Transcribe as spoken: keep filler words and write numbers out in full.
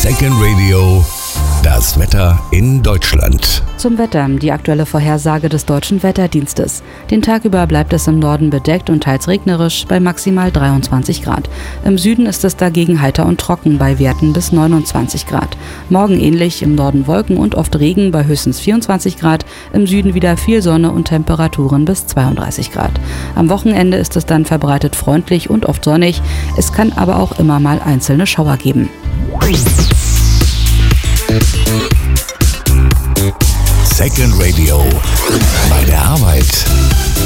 Second Radio, das Wetter in Deutschland. Zum Wetter, die aktuelle Vorhersage des Deutschen Wetterdienstes. Den Tag über bleibt es im Norden bedeckt und teils regnerisch bei maximal dreiundzwanzig Grad. Im Süden ist es dagegen heiter und trocken bei Werten bis neunundzwanzig Grad. Morgen ähnlich, im Norden Wolken und oft Regen bei höchstens vierundzwanzig Grad, im Süden wieder viel Sonne und Temperaturen bis zweiunddreißig Grad. Am Wochenende ist es dann verbreitet freundlich und oft sonnig. Es kann aber auch immer mal einzelne Schauer geben. Second Radio, bei der Arbeit.